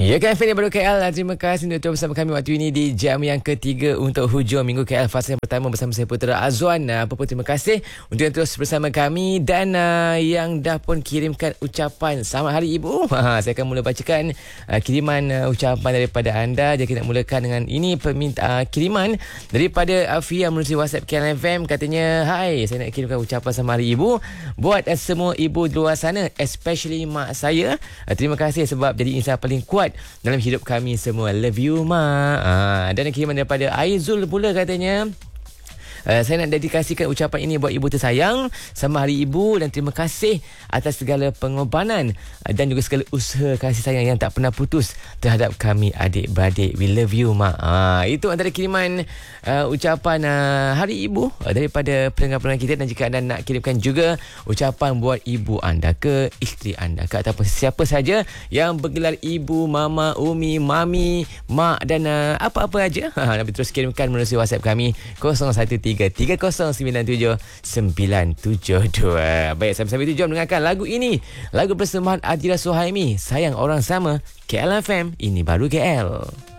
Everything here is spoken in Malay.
Ya kan, Fani baru KL. Terima kasih untuk terus bersama kami waktu ini di jam yang ketiga untuk hujung minggu KL fasa yang pertama bersama saya Putera Azwan. Apa pun terima kasih untuk yang terus bersama kami dan yang dah pun kirimkan ucapan selamat hari ibu. Saya akan mula bacakan kiriman ucapan daripada anda. Jadi kita mulakan dengan ini kiriman daripada Afia melalui WhatsApp KL FM. Katanya, hai, saya nak kirimkan ucapan selamat hari ibu buat semua ibu di luar sana, especially mak saya. Terima kasih sebab jadi insan paling kuat dalam hidup kami semua. Love you, Mak. Dan kiriman daripada Aizul pula katanya, saya nak dedikasikan ucapan ini buat ibu tersayang sama hari ibu dan terima kasih atas segala pengorbanan dan juga segala usaha kasih sayang yang tak pernah putus terhadap kami adik-beradik. We love you, Mak. Itu antara kiriman ucapan hari ibu daripada pendengar-pendengar kita. Dan jika anda nak kirimkan juga ucapan buat ibu anda ke isteri anda ke ataupun siapa saja yang bergelar ibu, mama, umi, mami, mak dan apa-apa aja, Nabi terus kirimkan melalui WhatsApp kami 0133097972. Baik, sampai-sampai itu jom dengarkan lagu ini. Lagu persembahan Adila Suhaimi, Sayang Orang Sama, KL FM. Ini baru KL.